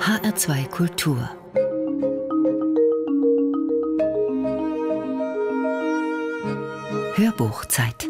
HR2 Kultur. Hörbuchzeit.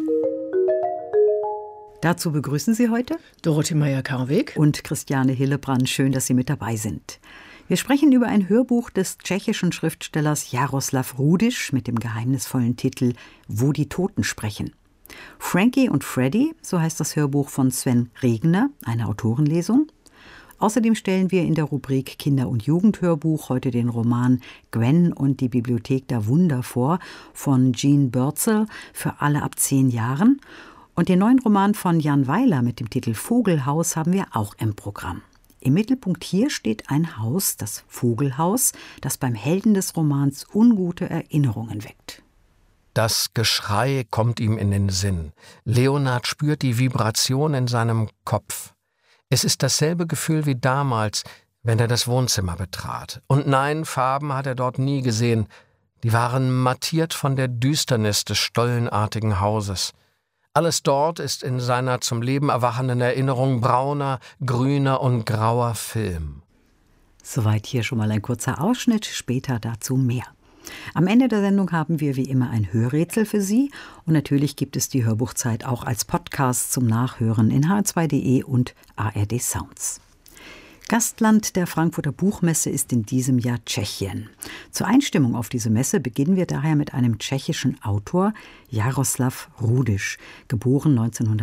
Dazu begrüßen Sie heute Dorothee Meyer-Karweg und Christiane Hillebrand. Schön, dass Sie mit dabei sind. Wir sprechen über ein Hörbuch des tschechischen Schriftstellers Jaroslav Rudiš mit dem geheimnisvollen Titel »Wo die Toten sprechen«. Frankie und Freddy, so heißt das Hörbuch von Sven Regner, eine Autorenlesung. Außerdem stellen wir in der Rubrik Kinder- und Jugendhörbuch heute den Roman Gwen und die Bibliothek der Wunder vor von Jean Bürzel für alle ab 10 Jahren. Und den neuen Roman von Jan Weiler mit dem Titel Vogelhaus haben wir auch im Programm. Im Mittelpunkt hier steht ein Haus, das Vogelhaus, das beim Helden des Romans ungute Erinnerungen weckt. Das Geschrei kommt ihm in den Sinn. Leonard spürt die Vibration in seinem Kopf. Es ist dasselbe Gefühl wie damals, wenn er das Wohnzimmer betrat. Und nein, Farben hat er dort nie gesehen. Die waren mattiert von der Düsternis des stollenartigen Hauses. Alles dort ist in seiner zum Leben erwachenden Erinnerung brauner, grüner und grauer Film. Soweit hier schon mal ein kurzer Ausschnitt, später dazu mehr. Am Ende der Sendung haben wir wie immer ein Hörrätsel für Sie und natürlich gibt es die Hörbuchzeit auch als Podcast zum Nachhören in hr2.de und ARD Sounds. Gastland der Frankfurter Buchmesse ist in diesem Jahr Tschechien. Zur Einstimmung auf diese Messe beginnen wir daher mit einem tschechischen Autor, Jaroslav Rudiš, geboren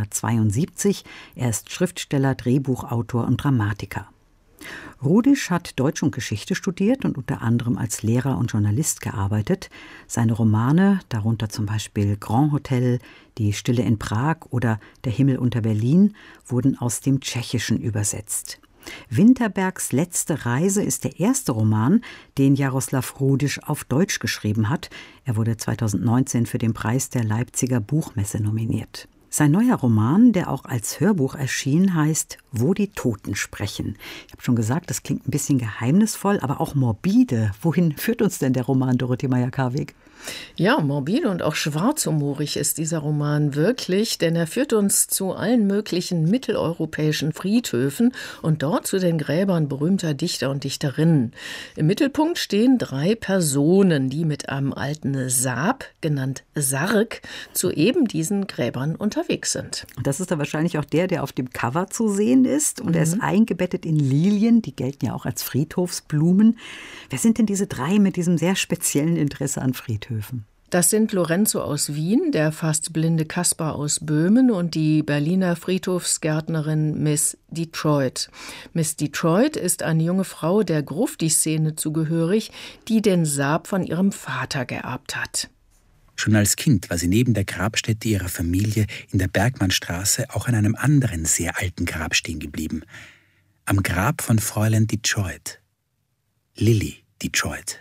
1972. Er ist Schriftsteller, Drehbuchautor und Dramatiker. Rudiš hat Deutsch und Geschichte studiert und unter anderem als Lehrer und Journalist gearbeitet. Seine Romane, darunter zum Beispiel Grand Hotel, Die Stille in Prag oder Der Himmel unter Berlin, wurden aus dem Tschechischen übersetzt. Winterbergs letzte Reise ist der erste Roman, den Jaroslav Rudiš auf Deutsch geschrieben hat. Er wurde 2019 für den Preis der Leipziger Buchmesse nominiert. Sein neuer Roman, der auch als Hörbuch erschien, heißt »Wo die Toten sprechen«. Ich habe schon gesagt, das klingt ein bisschen geheimnisvoll, aber auch morbide. Wohin führt uns denn der Roman, Dorothee Meyer-Karweg? Ja, morbide und auch schwarzhumorig ist dieser Roman wirklich, denn er führt uns zu allen möglichen mitteleuropäischen Friedhöfen und dort zu den Gräbern berühmter Dichter und Dichterinnen. Im Mittelpunkt stehen 3 Personen, die mit einem alten Sarg, genannt Sarg, zu eben diesen Gräbern unterwegs sind. Und das ist dann wahrscheinlich auch der auf dem Cover zu sehen ist. Und er ist eingebettet in Lilien, die gelten ja auch als Friedhofsblumen. Wer sind denn diese 3 mit diesem sehr speziellen Interesse an Friedhöfen? Das sind Lorenzo aus Wien, der fast blinde Kaspar aus Böhmen und die Berliner Friedhofsgärtnerin Miss Detroit. Miss Detroit ist eine junge Frau der Grufti-Szene zugehörig, die den Sarg von ihrem Vater geerbt hat. Schon als Kind war sie neben der Grabstätte ihrer Familie in der Bergmannstraße auch an einem anderen sehr alten Grab stehen geblieben. Am Grab von Fräulein Detroit. Lily Detroit.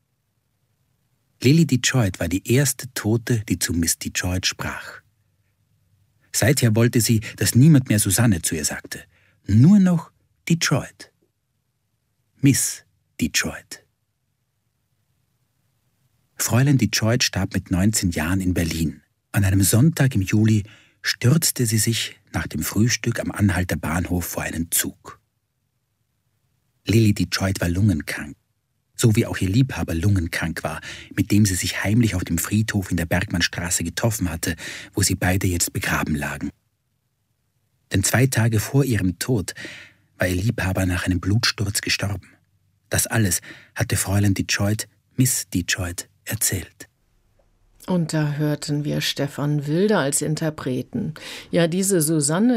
Lily Detroit war die erste Tote, die zu Miss Detroit sprach. Seither wollte sie, dass niemand mehr Susanne zu ihr sagte. Nur noch Detroit. Miss Detroit. Fräulein Detroit starb mit 19 Jahren in Berlin. An einem Sonntag im Juli stürzte sie sich nach dem Frühstück am Anhalter Bahnhof vor einen Zug. Lily Detroit war lungenkrank. So wie auch ihr Liebhaber lungenkrank war, mit dem sie sich heimlich auf dem Friedhof in der Bergmannstraße getroffen hatte, wo sie beide jetzt begraben lagen. Denn 2 Tage vor ihrem Tod war ihr Liebhaber nach einem Blutsturz gestorben. Das alles hatte Fräulein Detroit, Miss Detroit, erzählt. Und da hörten wir Stefan Wilder als Interpreten. Ja, diese Susanne